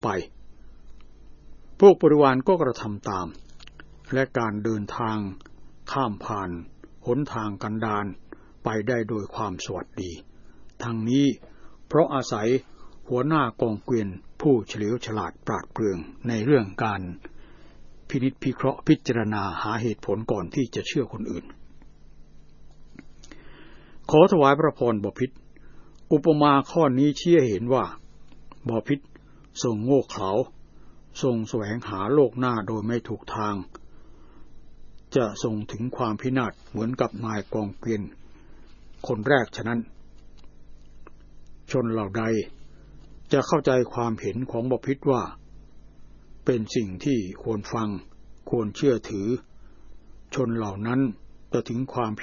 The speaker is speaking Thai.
ไปพวกบริวารก็กระทำตามและการเดินทางข้ามผ่านหนทางกันดารไปได้โดยความสวัสดีทั้งนี้เพราะอาศัยหัวหน้ากองเกวียนผู้เฉลียวฉลาดปราดเปรื่องในเรื่องการพินิจพิเคราะห์พิจารณาหาเหตุผลก่อนที่จะเชื่อคนอื่นขอถวายพระพรบพิตรอุปมาข้อนี้ชี้ให้เห็นว่าบพิตรทรงโง่เขลาทรงแสวงหาโลกหน้าโดยไม่ถูกทางจะส่งถึงความพินาศเหมือนกับนายกองเกวียนคนแรกฉะนั้นชนเหล่าใดจะเข้าใจความเห็นของบพิตรว่าเป็นสิ่งที่ควรฟังควรเชื่อถือชนเหล่านั้นจะถึงความ